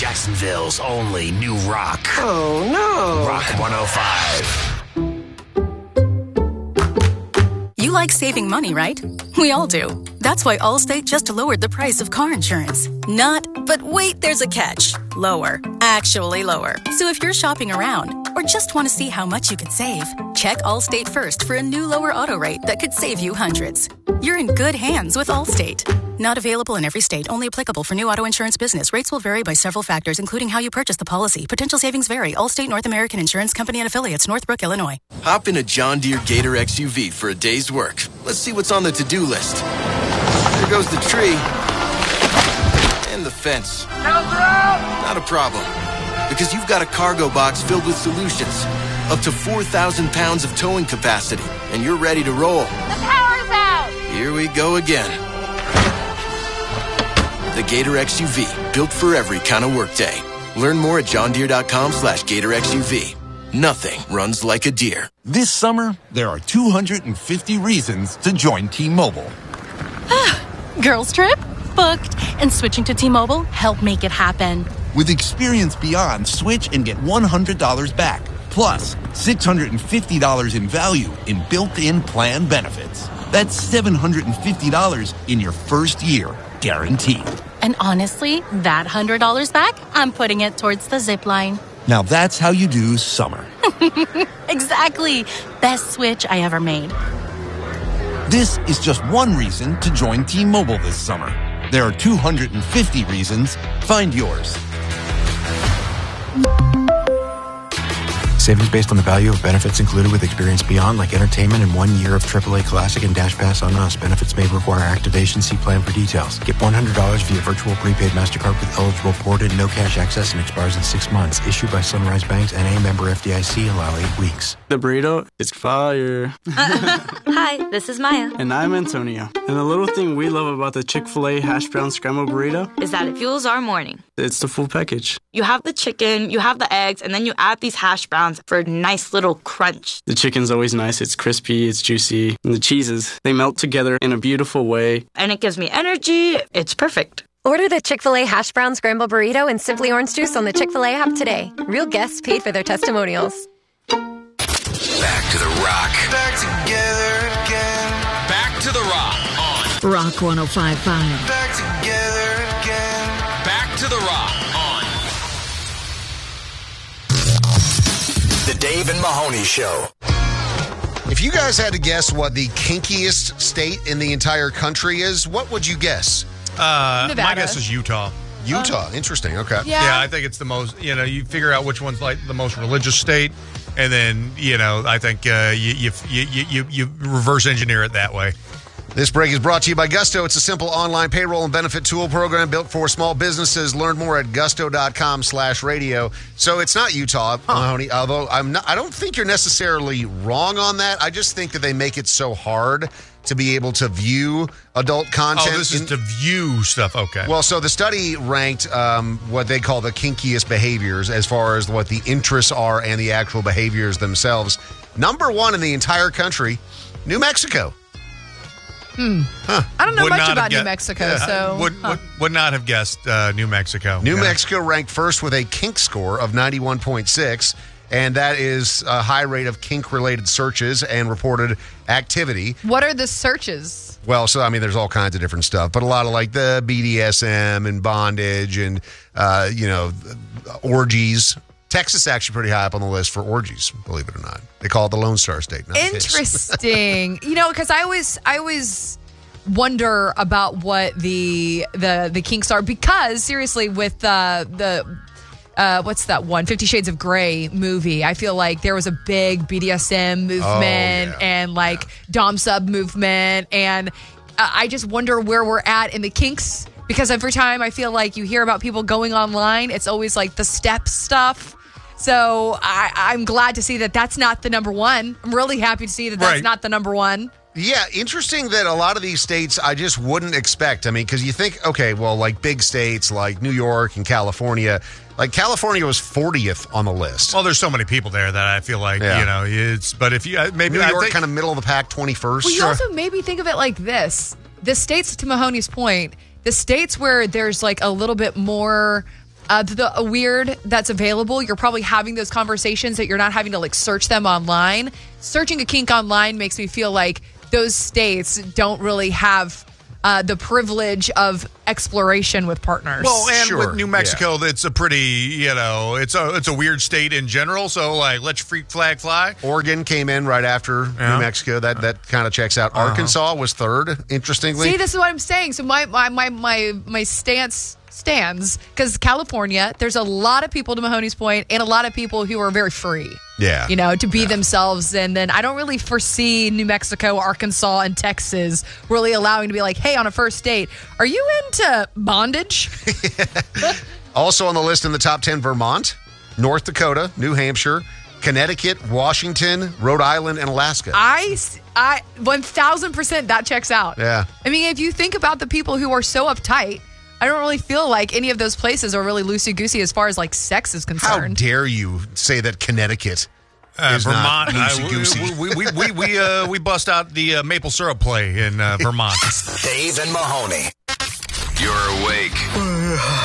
Jacksonville's only new rock. Oh, no. Rock 105. You like saving money, right? We all do. That's why Allstate just lowered the price of car insurance. But wait, there's a catch. Lower. Actually lower. So if you're shopping around or just want to see how much you could save, check Allstate first for a new lower auto rate that could save you hundreds. You're in good hands with Allstate. Not available in every state. Only applicable for new auto insurance business. Rates will vary by several factors, including how you purchase the policy. Potential savings vary. Allstate North American Insurance Company and Affiliates, Northbrook, Illinois. Hop in a John Deere Gator XUV for a day's work. Let's see what's on the to-do list. There goes the tree. And the fence. Not a problem. Because you've got a cargo box filled with solutions. Up to 4,000 pounds of towing capacity. And you're ready to roll. The power's out! Here we go again. The Gator XUV, built for every kind of workday. Learn more at johndeere.com/Gator XUV. Nothing runs like a deer. This summer, there are 250 reasons to join T-Mobile. Girls trip? Booked. And switching to T-Mobile helped make it happen. With Experience Beyond, switch and get $100 back. Plus, $650 in value in built-in plan benefits. That's $750 in your first year, guaranteed. And honestly, that $100 back, I'm putting it towards the zip line. Now that's how you do summer. Exactly. Best switch I ever made. This is just one reason to join T-Mobile this summer. There are 250 reasons. Find yours. Savings based on the value of benefits included with Experience Beyond, like entertainment and 1 year of AAA Classic and Dash Pass on us. Benefits may require activation. See plan for details. Get $100 via virtual prepaid MasterCard with eligible ported, no cash access, and expires in 6 months. Issued by Sunrise Banks, N.A. member FDIC. Allow 8 weeks. The burrito is fire. Hi, this is Maya. And I'm Antonio. And the little thing we love about the Chick-fil-A hash brown scrambled burrito is that it fuels our morning. It's the full package. You have the chicken, you have the eggs, and then you add these hash browns for a nice little crunch. The chicken's always nice. It's crispy, it's juicy. And the cheeses, they melt together in a beautiful way. And it gives me energy. It's perfect. Order the Chick-fil-A hash brown scramble burrito and Simply Orange Juice on the Chick-fil-A app today. Real guests paid for their testimonials. Back to the rock. Back together again. Back to the rock on Rock 105.5. Back together again. Back to the rock on The Dave and Mahoney Show. If you guys had to guess what the kinkiest state in the entire country is, what would you guess? My guess is Utah. Utah, interesting. Okay. Yeah, I think it's the most. You figure out which one's like the most religious state, and then I think you reverse engineer it that way. This break is brought to you by Gusto. It's a simple online payroll and benefit tool program built for small businesses. Learn more at gusto.com/radio. So it's not Utah, Mahoney, although I don't think you're necessarily wrong on that. I just think that they make it so hard to be able to view adult content. Oh, this is to view stuff. Okay. Well, so the study ranked what they call the kinkiest behaviors as far as what the interests are and the actual behaviors themselves. Number one in the entire country, New Mexico. I don't know much about New Mexico, so... Would not have guessed New Mexico. New Mexico ranked first with a kink score of 91.6, and that is a high rate of kink-related searches and reported activity. What are the searches? Well, so, there's all kinds of different stuff, but a lot of, like, the BDSM and bondage and, orgies. Texas is actually pretty high up on the list for orgies, believe it or not. They call it the Lone Star State. Interesting. Because I always wonder about what the kinks are, because seriously, with the what's that one 50 Shades of Grey movie, I feel like there was a big BDSM movement and dom sub movement, and I just wonder where we're at in the kinks, because every time I feel like you hear about people going online, it's always like the step stuff. So I'm glad to see that that's not the number one. I'm really happy to see that that's not the number one. Yeah, interesting that a lot of these states I just wouldn't expect. Because you think, okay, well, like big states like New York and California, California was 40th on the list. Well, there's so many people there that I feel like, but if you, maybe New York kind of middle of the pack, 21st. Well, you also maybe think of it like this. The states, to Mahoney's point, the states where there's a little bit more the weird that's available. You're probably having those conversations that you're not having to like search them online. Searching a kink online makes me feel like those states don't really have the privilege of exploration with partners. Well, and with New Mexico, it's a pretty, it's a weird state in general. So, like, let your freak flag fly. Oregon came in right after New Mexico. That kind of checks out. Arkansas was third, interestingly. See, this is what I'm saying. So my stance stands because California, there's a lot of people, to Mahoney's point, and a lot of people who are very free. Yeah. To be themselves. And then I don't really foresee New Mexico, Arkansas, and Texas really allowing to be like, hey, on a first date, are you into bondage? Also on the list in the top 10, Vermont, North Dakota, New Hampshire, Connecticut, Washington, Rhode Island, and Alaska. I 1,000% that checks out. Yeah. I mean, if you think about the people who are so uptight, I don't really feel like any of those places are really loosey-goosey as far as like sex is concerned. How dare you say that Connecticut is Vermont, not loosey-goosey? We bust out the maple syrup play in Vermont. Dave and Mahoney. You're awake.